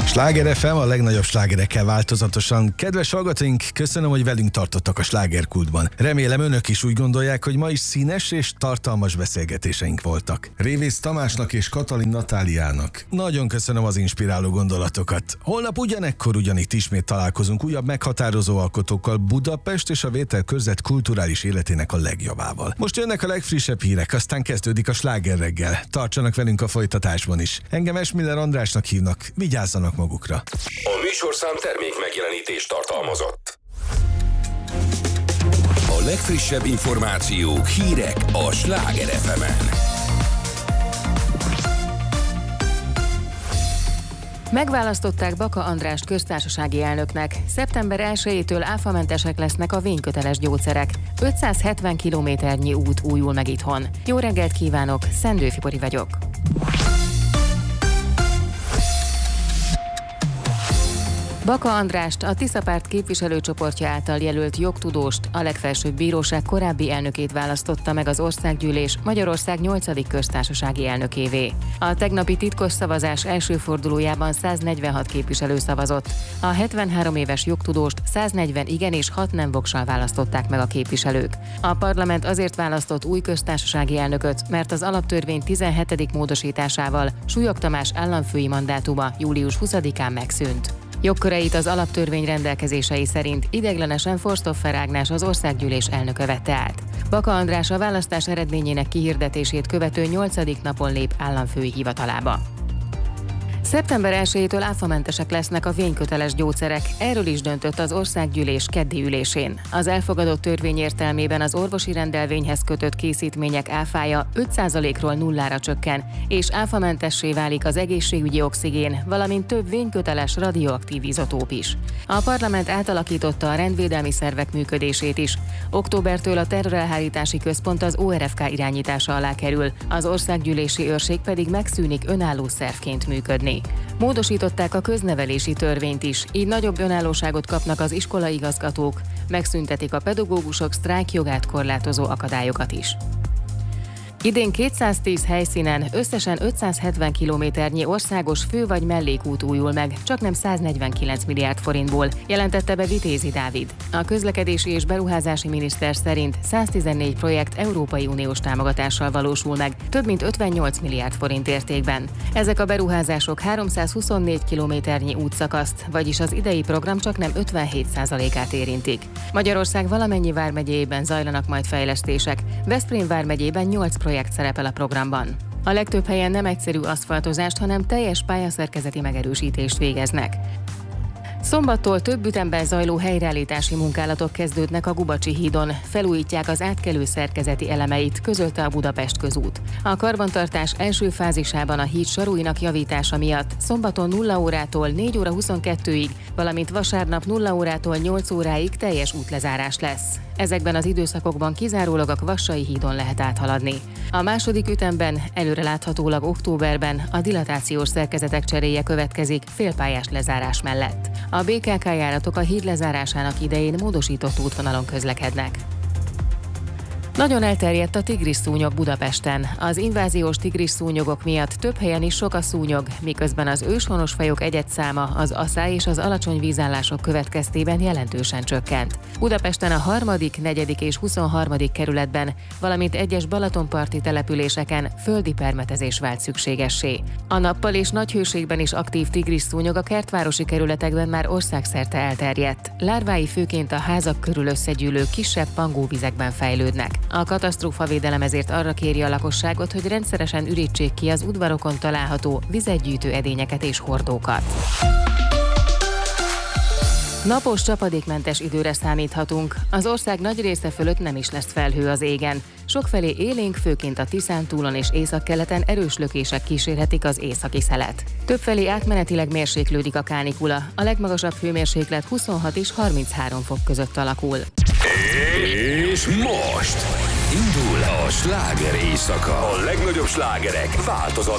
Sláger FM, a legnagyobb slágerekkel változatosan. Kedves hallgatóink, köszönöm, hogy velünk tartottak a slágerkultban. Remélem önök is úgy gondolják, hogy ma is színes és tartalmas beszélgetéseink voltak. Révész Tamásnak és Katalin Natáliának nagyon köszönöm az inspiráló gondolatokat. Holnap ugyanekkor ugyanitt ismét találkozunk újabb meghatározó alkotókkal, Budapest és a Vételkörzet kulturális életének a legjobbával. Most jönnek a legfrissebb hírek, aztán kezdődik a Sláger reggel. Tartsanak velünk a folytatásban is. Engem Esmiller Andrásnak hívnak, vigyázzanak magukra. A műsorszám termék megjelenítést tartalmazott. A legfrissebb információk, hírek a Sláger FM-en. Megválasztották Baka Andrást köztársasági elnöknek. Szeptember 1-től áfamentesek lesznek a vényköteles gyógyszerek. 570 kilométernyi út újul meg itthon. Jó reggelt kívánok, Szendő Fibori vagyok. Baka Andrást, a Tisza Párt képviselőcsoportja által jelölt jogtudóst, a legfelsőbb bíróság korábbi elnökét választotta meg az Országgyűlés Magyarország 8. köztársasági elnökévé. A tegnapi titkos szavazás első fordulójában 146 képviselő szavazott. A 73 éves jogtudóst 140 igen és 6 nem voksal választották meg a képviselők. A parlament azért választott új köztársasági elnököt, mert az alaptörvény 17. módosításával Súlyog Tamás államfői mandátuma július 20-án megszűnt. Jogköreit az alaptörvény rendelkezései szerint ideiglenesen Forstoffer Ágnes, az Országgyűlés elnöke vette át. Baka András a választás eredményének kihirdetését követő 8. napon lép államfői hivatalába. Szeptember 1-től áfamentesek lesznek a vényköteles gyógyszerek, erről is döntött az Országgyűlés keddi ülésén. Az elfogadott törvény értelmében az orvosi rendelvényhez kötött készítmények áfája 5%-ról 0-ra csökken, és áfamentessé válik az egészségügyi oxigén, valamint több vényköteles radioaktív izotóp is. A parlament átalakította a rendvédelmi szervek működését is. Októbertől a terrorelhárítási központ az ORFK irányítása alá kerül, az Országgyűlési Őrség pedig megszűnik önálló szervként működni. Módosították a köznevelési törvényt is, így nagyobb önállóságot kapnak az iskolaigazgatók, megszüntetik a pedagógusok sztrájkjogát korlátozó akadályokat is. Idén 210 helyszínen összesen 570 kilométernyi országos fő- vagy mellékút újul meg, csaknem 149 milliárd forintból, jelentette be Vitézi Dávid. A közlekedési és beruházási miniszter szerint 114 projekt Európai Uniós támogatással valósul meg, több mint 58 milliárd forint értékben. Ezek a beruházások 324 kilométernyi útszakaszt, vagyis az idei program csaknem 57%-át érintik. Magyarország valamennyi vármegyéjében zajlanak majd fejlesztések, Veszprém vármegyében 8 projekt szerepel a programban. A legtöbb helyen nem egyszerű aszfaltozást, hanem teljes pályaszerkezeti megerősítést végeznek. Szombattól több ütemben zajló helyreállítási munkálatok kezdődnek a Gubacsi hídon, felújítják az átkelő szerkezeti elemeit, közölte a Budapest Közút. A karbantartás első fázisában a híd saruinak javítása miatt szombaton 0 órától 4 óra 22-ig, valamint vasárnap 0 órától 8 óráig teljes útlezárás lesz. Ezekben az időszakokban kizárólag a Kvassai hídon lehet áthaladni. A második ütemben előreláthatólag októberben a dilatációs szerkezetek cseréje következik félpályás lezárás mellett. A BKK járatok a híd lezárásának idején módosított útvonalon közlekednek. Nagyon elterjedt a tigrisszúnyog Budapesten. Az inváziós tigrisszúnyogok miatt több helyen is sok a szúnyog, miközben az őshonos fajok egyedszáma az aszály és az alacsony vízállások következtében jelentősen csökkent. Budapesten a 3., 4. és 23. kerületben, valamint egyes balatonparti településeken földi permetezés vált szükségessé. A nappal és nagy hőségben is aktív tigrisszúnyog a kertvárosi kerületekben már országszerte elterjedt. Lárvái főként a házak körül összegyűlő kisebb pangóvizekben fejlődnek. A katasztrófavédelem ezért arra kéri a lakosságot, hogy rendszeresen ürítsék ki az udvarokon található vizet edényeket és hordókat. Napos, csapadékmentes időre számíthatunk. Az ország nagy része fölött nem is lesz felhő az égen. Sokfelé élénk, főként a Tiszántúlon és északkeleten erős lökések kísérhetik az északi szelet. Többfelé átmenetileg mérséklődik a kánikula. A legmagasabb hőmérséklet 26 és 33 fok között alakul. És most indul a sláger éjszaka. A legnagyobb slágerek változatlan